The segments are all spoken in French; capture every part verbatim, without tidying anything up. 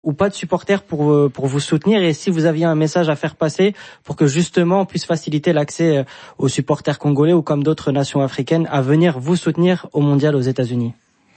ou pas de supporters pour pour vous soutenir, et si vous aviez un message à faire passer pour que justement on puisse faciliter l'accès aux supporters congolais ou comme d'autres nations africaines à venir vous soutenir au mondial aux États-Unis.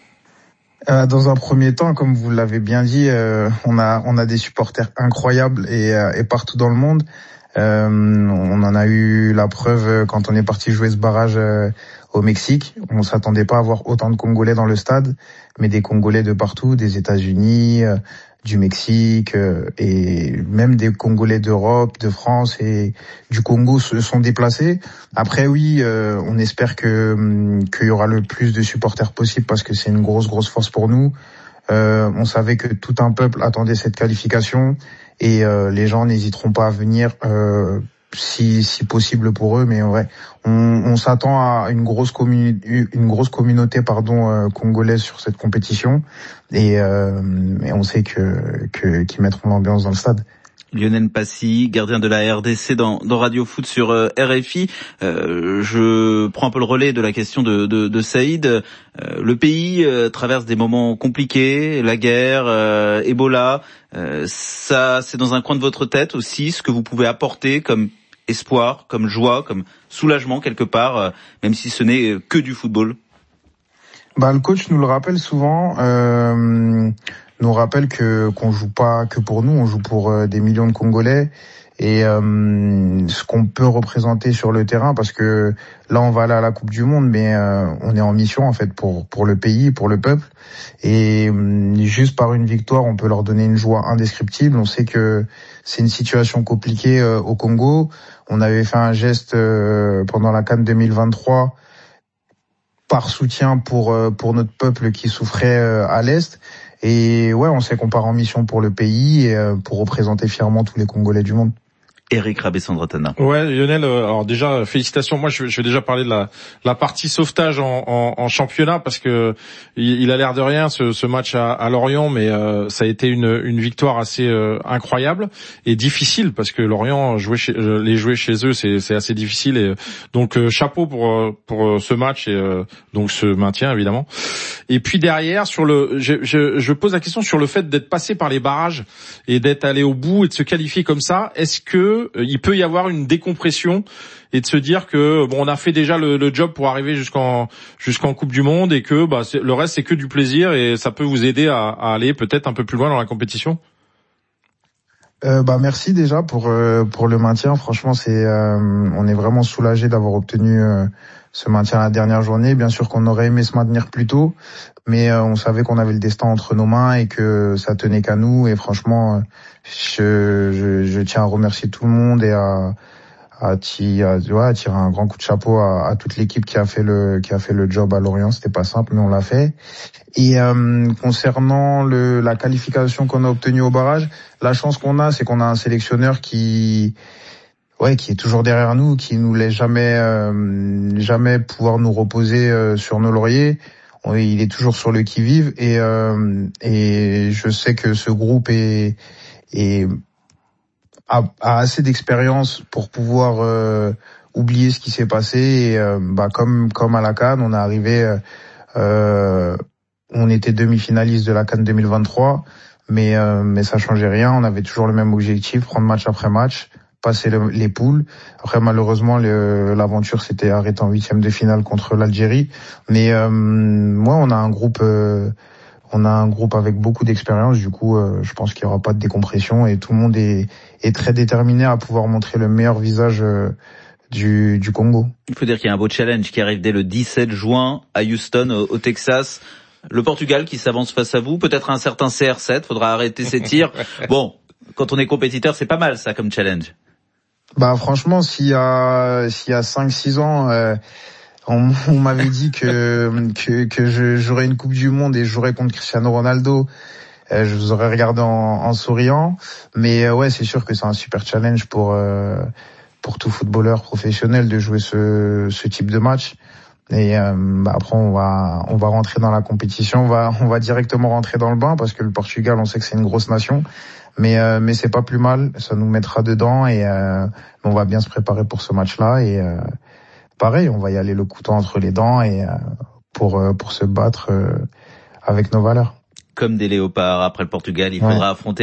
Euh, dans un premier temps, comme vous l'avez bien dit, euh, on a on a des supporters incroyables et, euh, et partout dans le monde. Euh, on en a eu la preuve quand on est parti jouer ce barrage euh, au Mexique. On s'attendait pas à avoir autant de Congolais dans le stade, mais des Congolais de partout, des États-Unis, euh, du Mexique euh, et même des Congolais d'Europe, de France et du Congo se sont déplacés. Après oui, euh, on espère que qu'il y aura le plus de supporters possible parce que c'est une grosse grosse force pour nous. Euh, on savait que tout un peuple attendait cette qualification et euh, les gens n'hésiteront pas à venir euh, si si possible pour eux. Mais ouais, on, on s'attend à une grosse commune une grosse communauté pardon euh, congolaise sur cette compétition et, euh, et on sait que que qu'ils mettront l'ambiance dans le stade. Lionel Passy, gardien de la R D C dans, dans Radio Foot sur euh, R F I. Euh, je prends un peu le relais de la question de, de, de Saïd. Euh, le pays euh, traverse des moments compliqués, la guerre, euh, Ebola. Euh, ça, c'est dans un coin de votre tête aussi, ce que vous pouvez apporter comme espoir, comme joie, comme soulagement quelque part, euh, même si ce n'est que du football. Bah, le coach nous le rappelle souvent. Euh... nous rappelle que qu'on joue pas que pour nous, on joue pour euh, des millions de Congolais et euh, ce qu'on peut représenter sur le terrain, parce que là on va aller à la Coupe du Monde, mais euh, on est en mission en fait pour pour le pays, pour le peuple, et euh, juste par une victoire on peut leur donner une joie indescriptible. On sait que c'est une situation compliquée euh, au Congo. On avait fait un geste euh, pendant la CAN deux mille vingt-trois par soutien pour euh, pour notre peuple qui souffrait euh, à l'est. Et ouais, on sait qu'on part en mission pour le pays et euh, pour représenter fièrement tous les Congolais du monde. Eric Rabessandratana. Ouais, Lionel, alors déjà félicitations. Moi, je, je vais déjà parler de la, la partie sauvetage en, en, en championnat, parce que il, il a l'air de rien ce, ce match à, à Lorient, mais euh, ça a été une, une victoire assez euh, incroyable et difficile, parce que Lorient jouer chez, euh, les jouer chez eux, c'est, c'est assez difficile. Et donc euh, chapeau pour pour ce match et euh, donc ce maintien évidemment. Et puis derrière, sur le, je, je, je pose la question sur le fait d'être passé par les barrages et d'être allé au bout et de se qualifier comme ça. Est-ce que il peut y avoir une décompression et de se dire que bon, on a fait déjà le, le job pour arriver jusqu'en jusqu'en Coupe du Monde et que bah c'est, le reste c'est que du plaisir et ça peut vous aider à, à aller peut-être un peu plus loin dans la compétition? Euh, bah merci déjà pour euh, pour le maintien. Franchement, c'est euh, on est vraiment soulagé d'avoir obtenu euh, ce maintien à la dernière journée. Bien sûr qu'on aurait aimé se maintenir plus tôt, mais euh, on savait qu'on avait le destin entre nos mains et que ça tenait qu'à nous. Et franchement, je, je, je tiens à remercier tout le monde et à à, ti, à, ouais, à tirer un grand coup de chapeau à, à toute l'équipe qui a fait le qui a fait le job à Lorient. C'était pas simple, mais on l'a fait. Et euh, concernant le, la qualification qu'on a obtenue au barrage, la chance qu'on a, c'est qu'on a un sélectionneur qui ouais qui est toujours derrière nous, qui nous laisse jamais euh, jamais pouvoir nous reposer euh, sur nos lauriers. On, il est toujours sur le qui-vive et euh, et je sais que ce groupe est est a, a assez d'expérience pour pouvoir euh, oublier ce qui s'est passé. Et euh, bah comme comme à la CAN, on est arrivé, euh, on était demi-finaliste de la CAN deux mille vingt-trois, mais euh, mais ça changeait rien. On avait toujours le même objectif, prendre match après match, passer le, les poules. Après malheureusement le, l'aventure s'était arrêtée en huitième de finale contre l'Algérie. Mais euh, moi on a un groupe. Euh, On a un groupe avec beaucoup d'expérience, du coup, euh, je pense qu'il n'y aura pas de décompression et tout le monde est, est très déterminé à pouvoir montrer le meilleur visage euh, du, du Congo. Il faut dire qu'il y a un beau challenge qui arrive dès le dix-sept juin à Houston, au, au Texas. Le Portugal qui s'avance face à vous, peut-être un certain C R sept, faudra arrêter ses tirs. Bon, quand on est compétiteur, c'est pas mal ça comme challenge. Bah franchement, s'il y a s'il y a cinq six ans... Euh, On, on m'avait dit que que, que je jouerais une Coupe du Monde et je jouerais contre Cristiano Ronaldo. Euh, je vous aurais regardé en, en souriant, mais euh, ouais, c'est sûr que c'est un super challenge pour euh, pour tout footballeur professionnel de jouer ce ce type de match. Et euh, bah après on va on va rentrer dans la compétition, on va on va directement rentrer dans le bain parce que le Portugal, on sait que c'est une grosse nation, mais euh, mais c'est pas plus mal, ça nous mettra dedans et euh, on va bien se préparer pour ce match-là et euh, pareil, on va y aller le couteau entre les dents et euh, pour euh, pour se battre euh, avec nos valeurs. Comme des léopards après le Portugal, il faudra ouais. affronter